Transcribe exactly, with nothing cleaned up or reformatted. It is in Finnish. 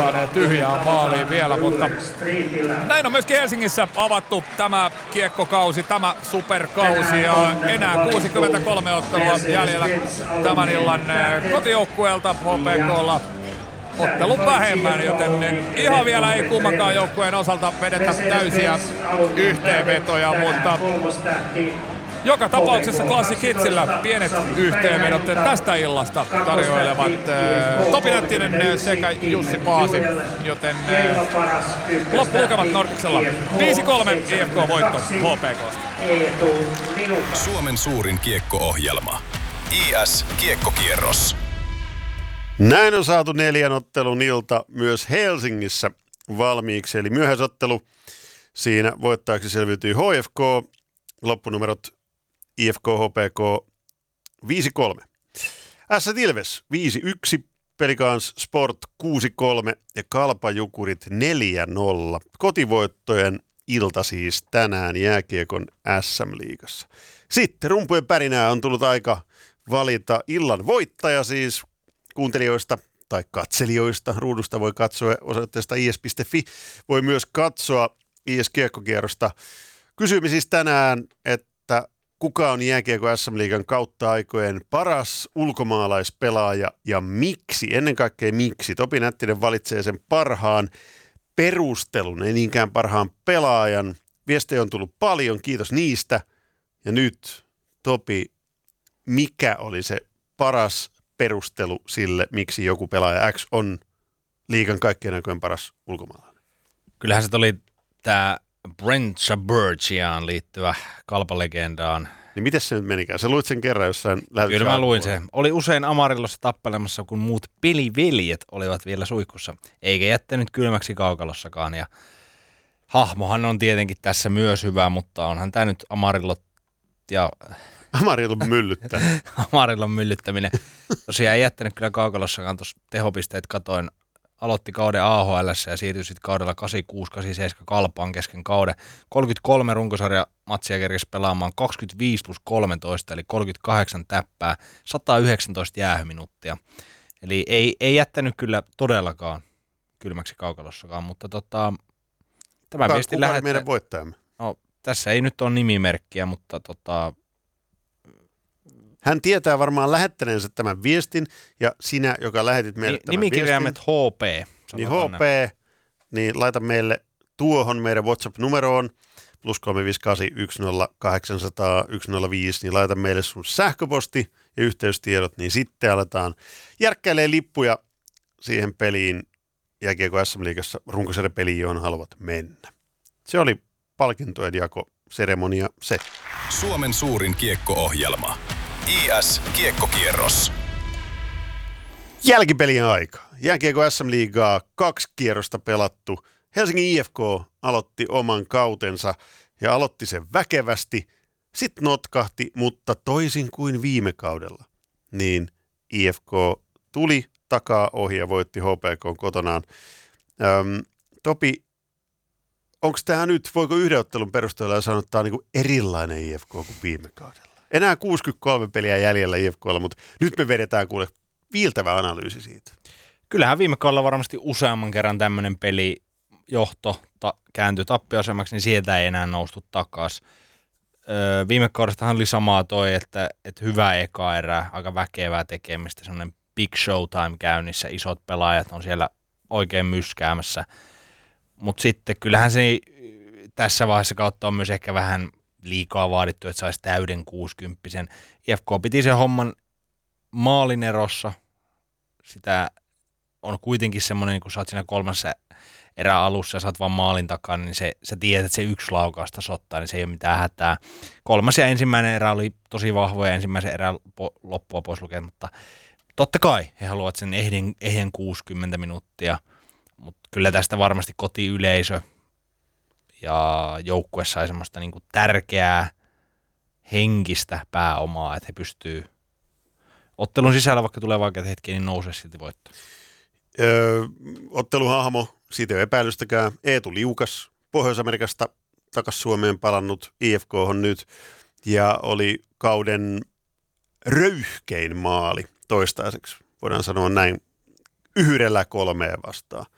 saaneet tyhjää maaliin vielä, mutta näin on myöskin Helsingissä avattu tämä kiekkokausi, tämä superkausi ja enää kuusikymmentäkolme ottelua jäljellä tämän illan kotijoukkueelta H P K:lla. Ottelu vähemmän, joten ihan vielä ei kummankaan joukkueen osalta vedetä täysiä yhteenvetoja, mutta joka tapauksessa Classic Hitsillä pienet yhteenvedot tästä illasta tarjoilevat äh, Topi Nättinen sekä Jussi Paasi, joten äh, loppulukemat Nordicsella viisi kolme I F K voitto H P K:sta. Suomen suurin kiekko-ohjelma. I S Kiekkokierros. Näin on saatu neljän ottelun ilta myös Helsingissä valmiiksi, eli myöhäisottelu. Siinä voittajaksi selviytyi H F K, loppunumerot I F K, H P K viisi kolme. S Ilves viisi yksi, Pelikans Sport kuusi kolme ja Kalpa Jukurit neljä nolla. Kotivoittojen ilta siis tänään jääkiekon S M-liigassa. Sitten rumpujen pärinää on tullut aika valita illan voittaja siis kuuntelijoista tai katselijoista. Ruudusta voi katsoa osoitteesta i s piste f i. Voi myös katsoa I S-kiekkokierrosta. Kysymme siis tänään, että kuka on jääkiekko S M-liigan kautta aikojen paras ulkomaalaispelaaja ja miksi? Ennen kaikkea miksi? Topi Nättinen valitsee sen parhaan perustelun, ei niinkään parhaan pelaajan. Viestejä on tullut paljon, kiitos niistä. Ja nyt, Topi, mikä oli se paras perustelu sille, miksi joku pelaaja X on liigan kaikkien aikojen paras ulkomaalainen? Kyllähän se oli tämä Brent Sabergiaan liittyvä Kalpa-legendaan. Niin miten se nyt menikään? Sä luit sen kerran jossain lähetyksen. Kyllä mä luin sen. Oli usein Amarillossa tappelemassa, kun muut peliveljet olivat vielä suihkussa. Eikä jättänyt kylmäksi kaukalossakaan. Ja hahmohan on tietenkin tässä myös hyvä, mutta onhan tämä nyt Amarillot ja... Amarillon myllyttää. Amarillon myllyttäminen. Tosiaan ei jättänyt kyllä kaukalossakaan, tuossa tehopisteet katoin. Aloitti kauden A H L:ssä ja siirtyi sitten kaudella kahdeksankymmentäkuusi kahdeksankymmentäseitsemän Kalpaan kesken kauden. kolmekymmentäkolme runkosarja matsia kerkesi pelaamaan kaksikymmentäviisi plus kolmetoista, eli kolmekymmentäkahdeksan täppää, sata yhdeksäntoista jäähyminuuttia. Eli ei, ei jättänyt kyllä todellakaan kylmäksi kaukalossakaan, mutta tota, tämä kuka, viesti kuka lähettää... meidän voittajamme? No, tässä ei nyt ole nimimerkkiä, mutta tota... Hän tietää varmaan lähettäneensä tämän viestin, ja sinä, joka lähetit meille Ni, tämän nimikirjaimet viestin. H P. Niin H P, niin laita meille tuohon meidän WhatsApp-numeroon, plus kolme viisi kahdeksan yksi nolla kahdeksan nolla nolla yksi nolla viisi, niin laita meille sun sähköposti ja yhteystiedot, niin sitten aletaan järkkäilee lippuja siihen peliin, jääkiekko S M-liigassa runkosarjan peliin, johon haluat mennä. Se oli palkintojen jakoseremonia se. Suomen suurin kiekko-ohjelma. I S Kiekkokierros. Jälkipelien aika. Jääkiekko S M-liigaa kaksi kierrosta pelattu. Helsingin I F K aloitti oman kautensa ja aloitti sen väkevästi. Sitten notkahti, mutta toisin kuin viime kaudella, niin I F K tuli takaa ohi ja voitti H P K kotonaan. Öm, Topi, onko tämä nyt, voiko yhden ottelun perusteella sanoa, että tämä on niinku erilainen I F K kuin viime kaudella? Enää kuusikymmentäkolme peliä jäljellä I F K:lla, mutta nyt me vedetään kuule viiltävä analyysi siitä. Kyllähän viime kaudella varmasti useamman kerran tämmöinen pelijohto ta- kääntyi tappioasemaksi, niin sieltä ei enää noustu takaisin. Öö, viime kaudestahan oli samaa toi, että, että hyvä eka erä, aika väkevää tekemistä, semmoinen big showtime käynnissä, isot pelaajat on siellä oikein myskäämässä. Mutta sitten kyllähän se tässä vaiheessa kautta on myös ehkä vähän liikaa vaadittu, että saisi täyden kuusikymppisen. I F K piti sen homman maalinerossa. Sitä on kuitenkin semmoinen, kun sä oot siinä kolmassa erää alussa ja sä oot vaan maalin takana, niin se, sä tiedät, että se yksi laukausta sottaa, niin se ei ole mitään hätää. Kolmas ja ensimmäinen erä oli tosi vahvoja, ensimmäisen erän po- loppua pois lukea, mutta totta kai he haluavat sen ehden, ehden kuusikymmentä minuuttia, mutta kyllä tästä varmasti kotiyleisö ja joukkue sai semmoista niinku tärkeää henkistä pääomaa, että he pystyy ottelun sisällä, vaikka tulee vaikeat hetkiä, niin nousee silti voittaa. Öö, otteluhahmo, siitä ei ole epäilystäkään. Eetu Liukas, Pohjois-Amerikasta takas Suomeen palannut I F K on nyt, ja oli kauden röyhkein maali toistaiseksi, voidaan sanoa näin, yhdellä kolmeen vastaan.